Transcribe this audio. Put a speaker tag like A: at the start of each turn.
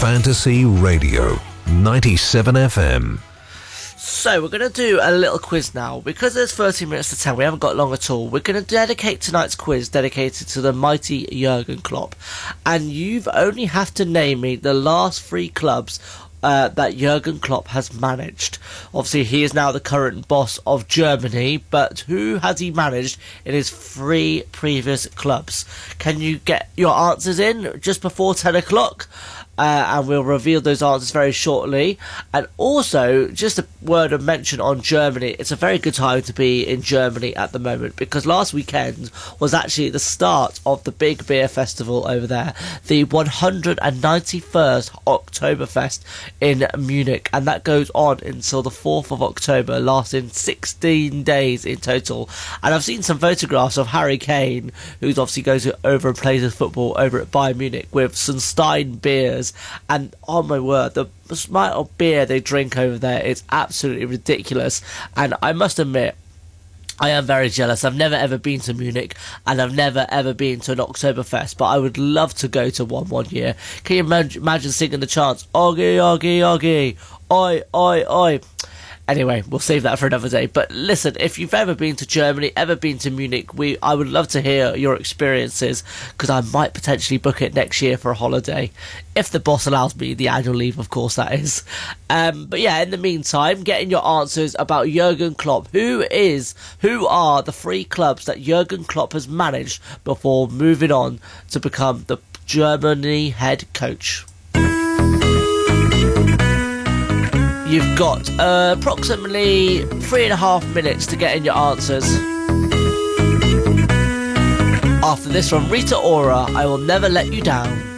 A: Fantasy Radio, 97 FM.
B: So we're going to do a little quiz now. Because there's 30 minutes to 10, we haven't got long at all. We're going to dedicate tonight's quiz dedicated to the mighty Jurgen Klopp. And you've only have to name me the last 3 clubs that Jurgen Klopp has managed. Obviously, he is now the current boss of Germany, but who has he managed in his 3 previous clubs? Can you get your answers in just before 10 o'clock? And we'll reveal those answers very shortly. And also, just a word of mention on Germany. It's a very good time to be in Germany at the moment, because last weekend was actually the start of the big beer festival over there, the 191st Oktoberfest in Munich, and that goes on until the 4th of October, lasting 16 days in total. And I've seen some photographs of Harry Kane, who's obviously goes over and plays his football over at Bayern Munich, with some Stein beers. And oh my word, the amount of beer they drink over there is absolutely ridiculous. And I must admit, I am very jealous. I've never ever been to Munich, and I've never ever been to an Oktoberfest, but I would love to go to one year. Can you imagine singing the chants, Oggy, Oggy, Oggy, Oi, Oi, Oi? Anyway, we'll save that for another day. But listen, if you've ever been to Germany, ever been to Munich, I would love to hear your experiences, because I might potentially book it next year for a holiday. If the boss allows me the annual leave, of course, that is. But yeah, in the meantime, getting your answers about Jurgen Klopp. Who are the 3 clubs that Jurgen Klopp has managed before moving on to become the Germany head coach? You've got approximately 3.5 minutes to get in your answers. After this from Rita Ora, I Will Never Let You Down.